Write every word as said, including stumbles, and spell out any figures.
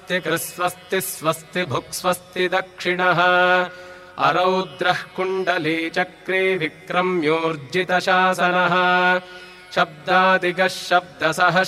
स्वस्ति कृस्वस्ति स्वस्ति भुक्स्वस्ति दक्षिणः अरौद्रः कुण्डली चक्रे विक्रम्योर्जितशासनः शब्दादिगः शब्दसः